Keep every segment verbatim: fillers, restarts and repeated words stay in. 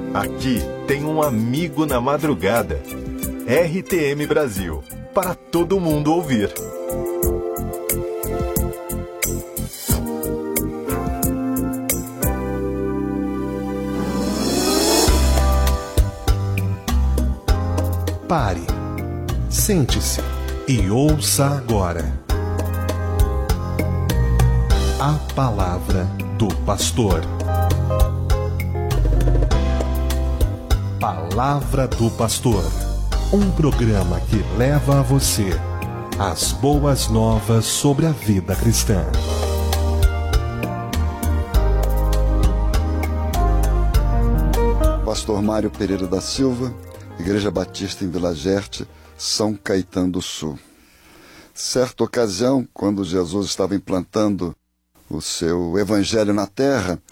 Aqui tem um amigo na madrugada. R T M Brasil, para todo mundo ouvir. Pare, sente-se e ouça agora a palavra do pastor. Palavra do Pastor, um programa que leva a você as boas novas sobre a vida cristã. Pastor Mário Pereira da Silva, Igreja Batista em Vila Gerte, São Caetano do Sul. Certa ocasião, quando Jesus estava implantando o seu evangelho na terra,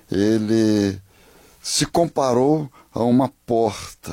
ele se comparou a uma porta,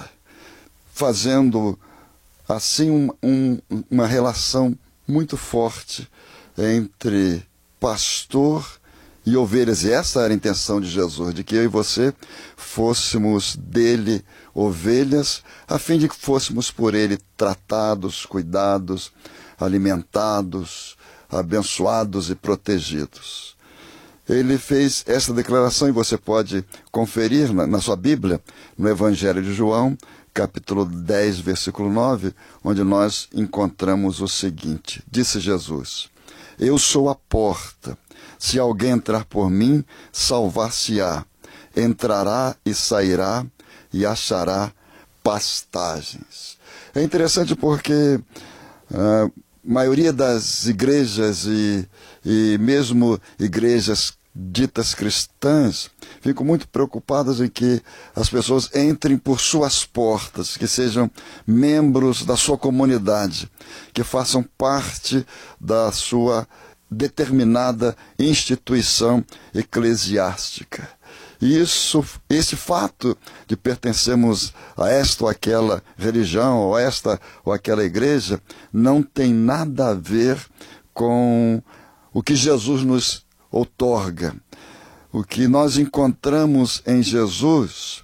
fazendo assim um, um, uma relação muito forte entre pastor e ovelhas. E essa era a intenção de Jesus, de que eu e você fôssemos dele ovelhas, a fim de que fôssemos por ele tratados, cuidados, alimentados, abençoados e protegidos. Ele fez essa declaração e você pode conferir na, na sua Bíblia, no Evangelho de João, capítulo dez, versículo nove, onde nós encontramos o seguinte: disse Jesus: eu sou a porta, se alguém entrar por mim, salvar-se-á, entrará e sairá e achará pastagens. É interessante porque a maioria das igrejas e, e mesmo igrejas ditas cristãs ficam muito preocupadas em que as pessoas entrem por suas portas, que sejam membros da sua comunidade, que façam parte da sua determinada instituição eclesiástica. E isso, esse fato de pertencermos a esta ou aquela religião, ou esta ou aquela igreja, não tem nada a ver com o que Jesus nos outorga. O que nós encontramos em Jesus,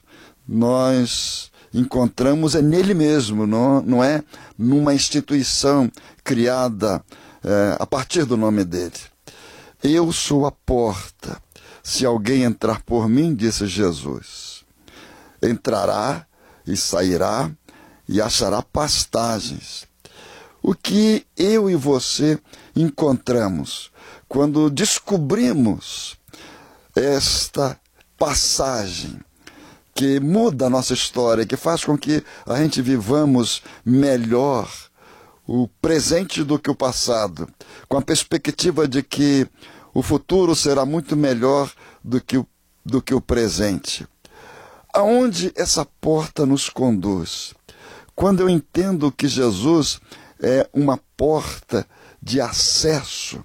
nós encontramos é nele mesmo, não, não é numa instituição criada é, a partir do nome dele. Eu sou a porta. Se alguém entrar por mim, disse Jesus, entrará e sairá e achará pastagens. O que eu e você encontramos quando descobrimos esta passagem que muda a nossa história, que faz com que a gente vivamos melhor o presente do que o passado, com a perspectiva de que o futuro será muito melhor do que o, do que o presente. Aonde essa porta nos conduz? Quando eu entendo que Jesus é uma porta de acesso,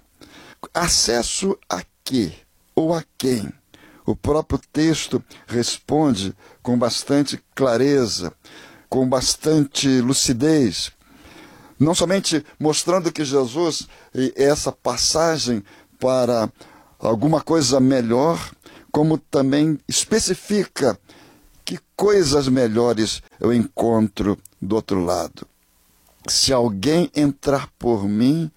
acesso a quê? Ou a quem? O próprio texto responde com bastante clareza, com bastante lucidez, não somente mostrando que Jesus é essa passagem para alguma coisa melhor, como também especifica que coisas melhores eu encontro do outro lado. Se alguém entrar por mim,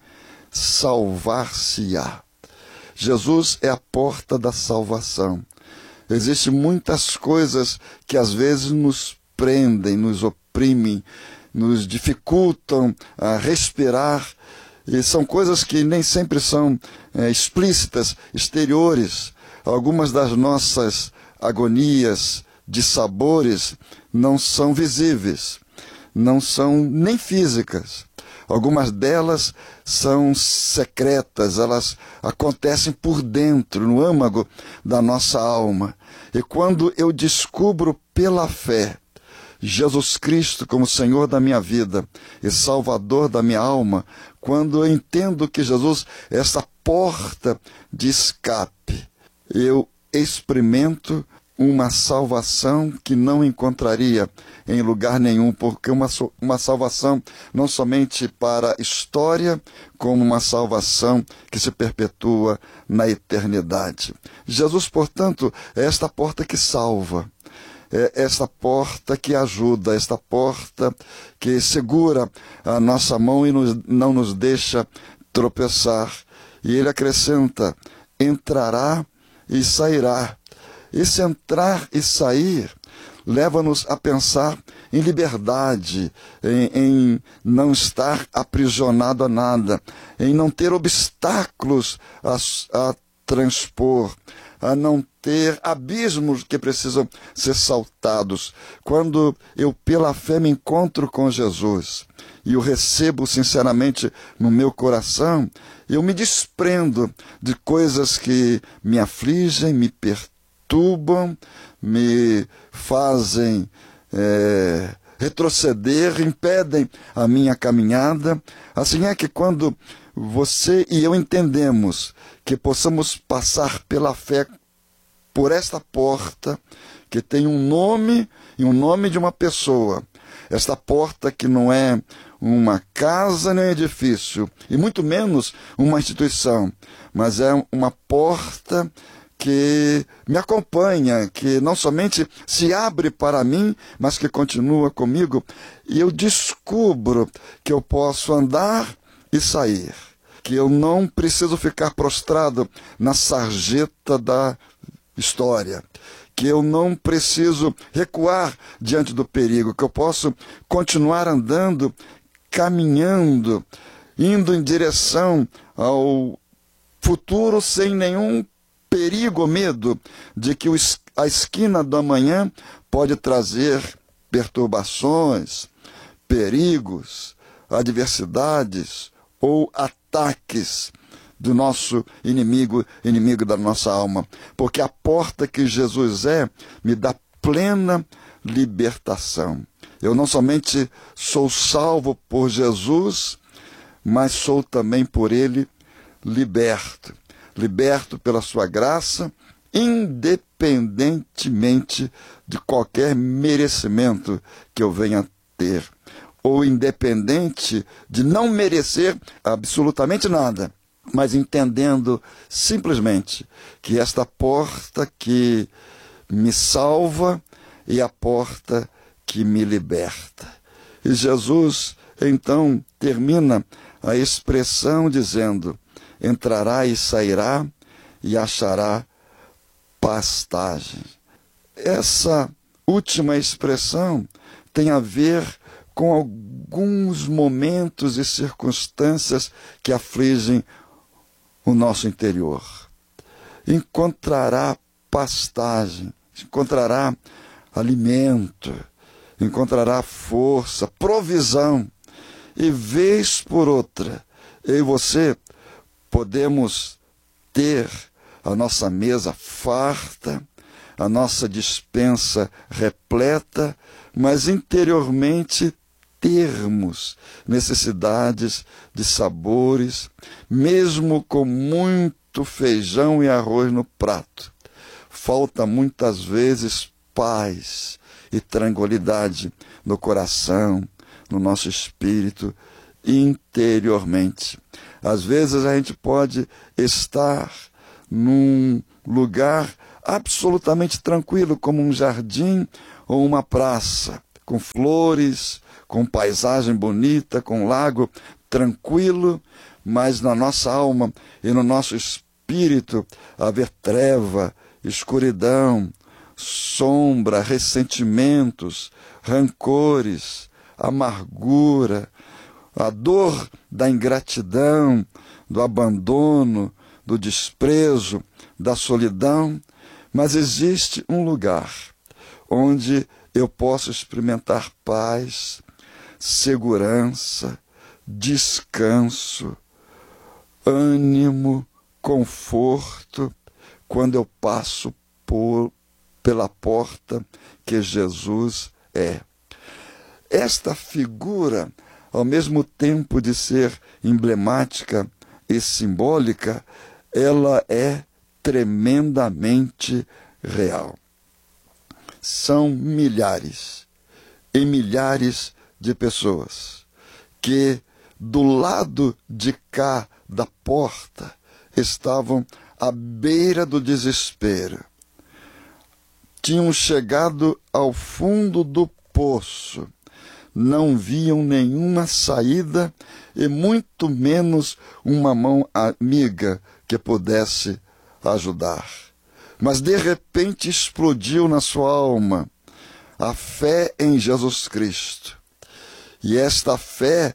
salvar-se-á. Jesus é a porta da salvação. Existem muitas coisas que às vezes nos prendem, nos oprimem, nos dificultam a respirar, e são coisas que nem sempre são é, explícitas, exteriores. Algumas das nossas agonias, dissabores, não são visíveis, não são nem físicas. Algumas delas são secretas, elas acontecem por dentro, no âmago da nossa alma. E quando eu descubro pela fé Jesus Cristo como Senhor da minha vida e Salvador da minha alma, quando eu entendo que Jesus é essa porta de escape, eu experimento uma salvação que não encontraria em lugar nenhum, porque uma, uma salvação não somente para a história, como uma salvação que se perpetua na eternidade. Jesus, portanto, é esta porta que salva. é esta porta que ajuda, esta porta que segura a nossa mão e nos, não nos deixa tropeçar. E ele acrescenta: entrará e sairá. Esse entrar e sair leva-nos a pensar em liberdade, em, em não estar aprisionado a nada, em não ter obstáculos a, a transpor, a não ter abismos que precisam ser saltados. Quando eu, pela fé, me encontro com Jesus e o recebo sinceramente no meu coração, eu me desprendo de coisas que me afligem, me perturbam, me fazem é, retroceder, impedem a minha caminhada. Assim é que quando você e eu entendemos que possamos passar pela fé por esta porta, que tem um nome e um nome de uma pessoa, esta porta que não é uma casa nem um edifício, e muito menos uma instituição, mas é uma porta que me acompanha, que não somente se abre para mim, mas que continua comigo, e eu descubro que eu posso andar e sair, que eu não preciso ficar prostrado na sarjeta da história, que eu não preciso recuar diante do perigo, que eu posso continuar andando, caminhando, indo em direção ao futuro sem nenhum perigo ou medo de que a esquina do amanhã pode trazer perturbações, perigos, adversidades ou ataques do nosso inimigo, inimigo da nossa alma. Porque a porta que Jesus é me dá plena libertação. Eu não somente sou salvo por Jesus, mas sou também por Ele liberto. Liberto pela sua graça, independentemente de qualquer merecimento que eu venha a ter, ou independente de não merecer absolutamente nada, mas entendendo simplesmente que esta porta que me salva é a porta que me liberta. E Jesus, então, termina a expressão dizendo: entrará e sairá e achará pastagem. Essa última expressão tem a ver com alguns momentos e circunstâncias que afligem o nosso interior. Encontrará pastagem, encontrará alimento, encontrará força, provisão. E vez por outra, eu e você podemos ter a nossa mesa farta, a nossa despensa repleta, mas interiormente termos necessidades de sabores, mesmo com muito feijão e arroz no prato. Falta muitas vezes paz e tranquilidade no coração, no nosso espírito, interiormente. Às vezes a gente pode estar num lugar absolutamente tranquilo, como um jardim ou uma praça, com flores, com paisagem bonita, com um lago tranquilo, mas na nossa alma e no nosso espírito haver treva, escuridão, sombra, ressentimentos, rancores, amargura, a dor da ingratidão, do abandono, do desprezo, da solidão. Mas existe um lugar onde eu posso experimentar paz, segurança, descanso, ânimo, conforto, quando eu passo por, pela porta que Jesus é. Esta figura, ao mesmo tempo de ser emblemática e simbólica, ela é tremendamente real. São milhares e milhares de pessoas que, do lado de cá da porta, estavam à beira do desespero, tinham chegado ao fundo do poço. Não viam nenhuma saída e muito menos uma mão amiga que pudesse ajudar. Mas de repente explodiu na sua alma a fé em Jesus Cristo. E esta fé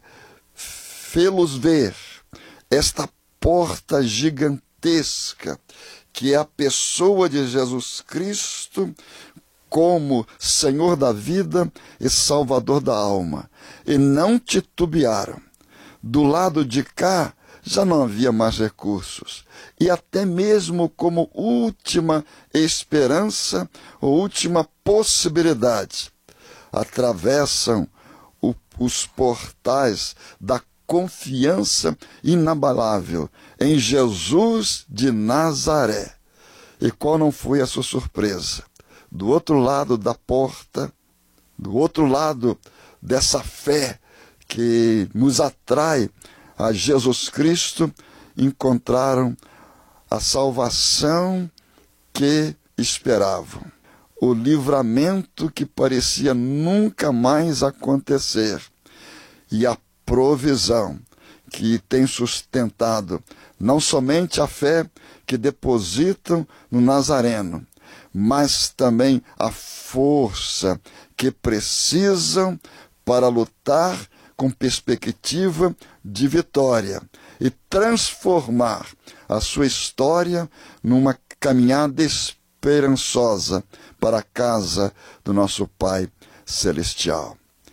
fê-los ver esta porta gigantesca, que é a pessoa de Jesus Cristo como Senhor da vida e Salvador da alma. E não titubearam. Do lado de cá já não havia mais recursos. E até mesmo como última esperança ou última possibilidade, atravessam o, os portais da confiança inabalável em Jesus de Nazaré. E qual não foi a sua surpresa? Do outro lado da porta, do outro lado dessa fé que nos atrai a Jesus Cristo, encontraram a salvação que esperavam, o livramento que parecia nunca mais acontecer e a provisão que tem sustentado não somente a fé que depositam no Nazareno, mas também a força que precisam para lutar com perspectiva de vitória e transformar a sua história numa caminhada esperançosa para a casa do nosso Pai Celestial.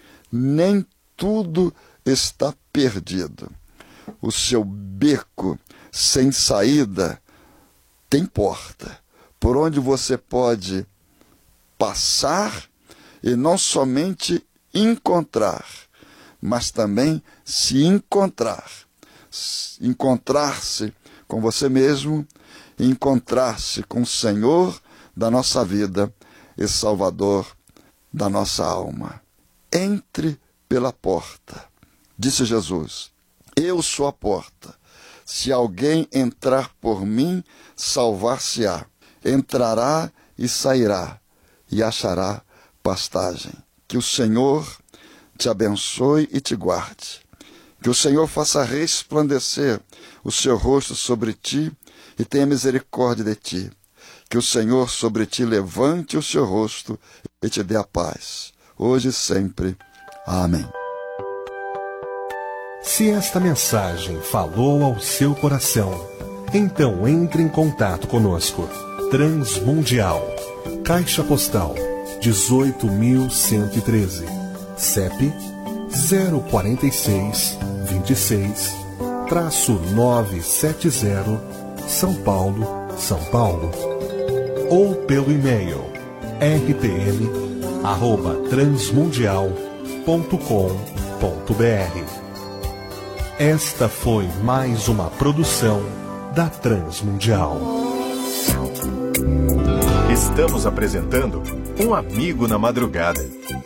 Nem tudo está perdido. O seu beco sem saída tem porta, por onde você pode passar e não somente encontrar, mas também se encontrar. Encontrar-se com você mesmo, encontrar-se com o Senhor da nossa vida e Salvador da nossa alma. Entre pela porta. Disse Jesus: eu sou a porta. Se alguém entrar por mim, salvar-se-á. Entrará e sairá, e achará pastagem. Que o Senhor te abençoe e te guarde. Que o Senhor faça resplandecer o seu rosto sobre ti e tenha misericórdia de ti. Que o Senhor sobre ti levante o seu rosto e te dê a paz, hoje e sempre. Amém. Se esta mensagem falou ao seu coração, então entre em contato conosco. Transmundial, Caixa Postal dezoito mil cento e treze, C E P zero quatro seis, vinte e seis, novecentos e setenta, São Paulo, São Paulo. Ou pelo e-mail r t m arroba transmundial ponto com ponto b r. Esta foi mais uma produção da Transmundial. Estamos apresentando Um Amigo na Madrugada.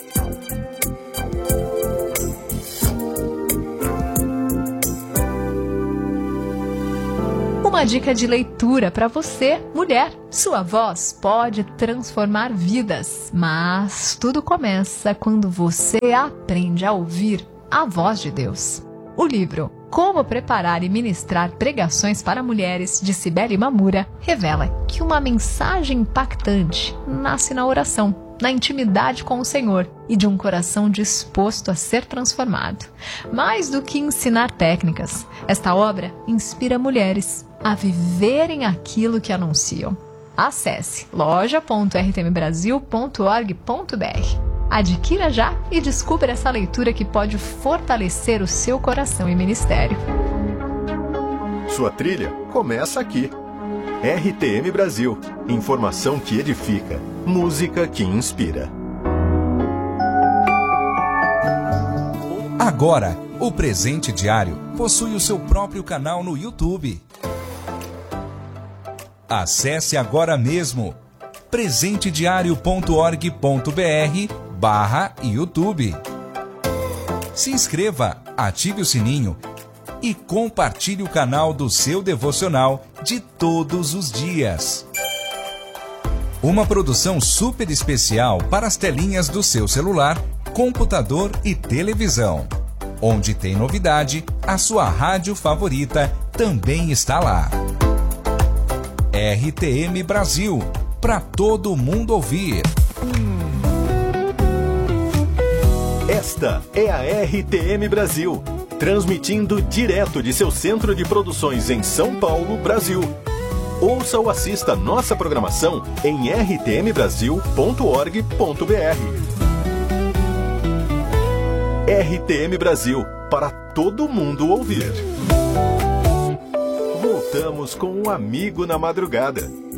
Uma dica de leitura para você, mulher. Sua voz pode transformar vidas, mas tudo começa quando você aprende a ouvir a voz de Deus. O livro Como Preparar e Ministrar Pregações para Mulheres, de Cibele Mamura, revela que uma mensagem impactante nasce na oração, na intimidade com o Senhor e de um coração disposto a ser transformado. Mais do que ensinar técnicas, esta obra inspira mulheres a viverem aquilo que anunciam. Acesse loja ponto r t m brasil ponto org ponto b r. Adquira já e descubra essa leitura que pode fortalecer o seu coração e ministério. Sua trilha começa aqui. R T M Brasil. Informação que edifica. Música que inspira. Agora, o Presente Diário possui o seu próprio canal no YouTube. Acesse agora mesmo presente diário ponto org ponto b r barra YouTube. Se inscreva, ative o sininho e compartilhe o canal do seu devocional de todos os dias. Uma produção super especial para as telinhas do seu celular, computador e televisão. Onde tem novidade, a sua rádio favorita também está lá. R T M Brasil, para todo mundo ouvir. Esta é a R T M Brasil, transmitindo direto de seu centro de produções em São Paulo, Brasil. Ouça ou assista nossa programação em r t m brasil ponto org ponto b r. R T M Brasil, para todo mundo ouvir. Voltamos com um amigo na madrugada.